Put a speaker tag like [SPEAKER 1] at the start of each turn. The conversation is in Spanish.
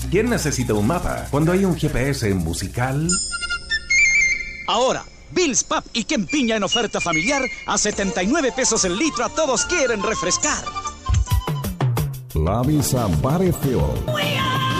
[SPEAKER 1] ¿Quién necesita un mapa cuando hay un GPS musical?
[SPEAKER 2] Ahora, Bill's Pub y Ken Piña en oferta familiar a 79 pesos el litro. A todos quieren refrescar.
[SPEAKER 3] Labisa Barefield.